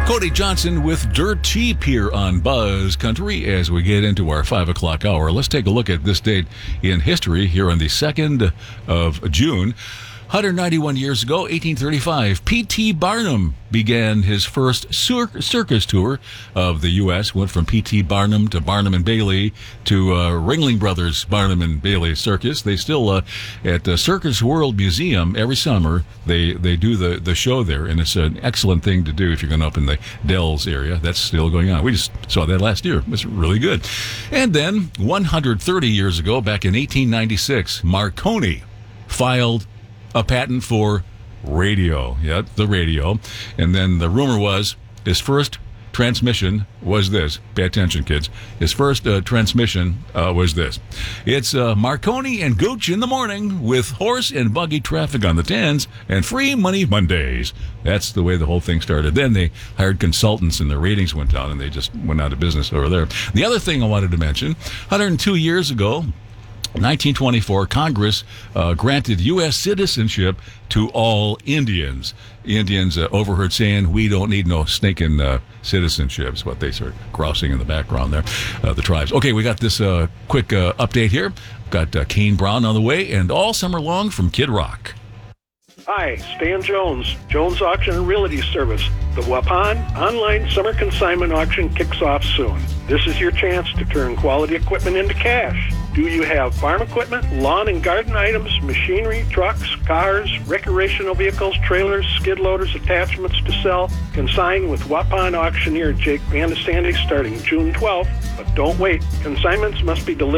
Cody Johnson with Dirt Cheap here on Buzz Country as we get into our 5 o'clock hour. Let's take a look at this date in history here on the 2nd of June. 191 years ago, 1835, P.T. Barnum began his first circus tour of the U.S. Went from P.T. Barnum to Barnum and Bailey to Ringling Brothers Barnum and Bailey Circus. They still, at the Circus World Museum, every summer, they do the show there, and it's an excellent thing to do if you're going up in the Dells area. That's still going on. We just saw that last year. It was really good. And then, 130 years ago, back in 1896, Marconi filed a patent for radio. Yeah, the radio. And then the rumor was his first transmission was this. Pay attention, kids. His first transmission was this. It's Marconi and Gooch in the morning with horse and buggy traffic on the 10s and free money Mondays. That's the way the whole thing started. Then they hired consultants and their ratings went down and they just went out of business over there. The other thing I wanted to mention, 102 years ago, 1924, Congress granted U.S. citizenship to all Indians. Indians overheard saying, "We don't need no snaking citizenship," is what they started grousing in the background there, the tribes. Okay, we got this quick update here. Got Kane Brown on the way, and all summer long from Kid Rock. Hi, Stan Jones, Jones Auction and Realty Service. The Waupun online summer consignment auction kicks off soon. This is your chance to turn quality equipment into cash. Do you have farm equipment, lawn and garden items, machinery, trucks, cars, recreational vehicles, trailers, skid loaders, attachments to sell? Consign with Waupun auctioneer Jake Van de Sandy starting June 12th. But don't wait. Consignments must be delivered